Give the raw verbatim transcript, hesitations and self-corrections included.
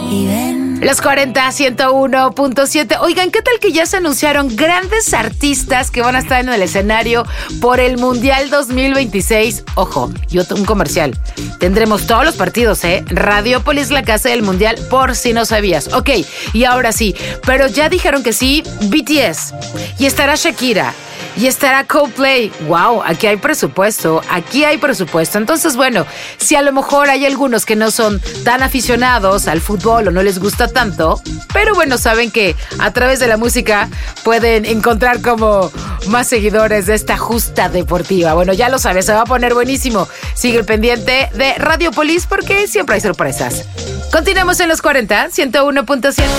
Los cuarenta, ciento uno punto siete. Oigan, ¿qué tal que ya se anunciaron grandes artistas que van a estar en el escenario por el Mundial dos mil veintiséis? Ojo, y otro, un comercial. Tendremos todos los partidos, ¿eh? Radiopolis, la casa del Mundial, por si no sabías. Ok, y ahora sí, pero ya dijeron que sí, B T S. Y estará Shakira. Y estará Coldplay. Wow, aquí hay presupuesto, aquí hay presupuesto. Entonces, bueno, si a lo mejor hay algunos que no son tan aficionados al fútbol o no les gusta tanto, pero bueno, saben que a través de la música pueden encontrar como más seguidores de esta justa deportiva. Bueno, ya lo sabes, se va a poner buenísimo. Sigue el pendiente de Radiopolis porque siempre hay sorpresas. Continuamos en los cuarenta, ciento uno punto siete.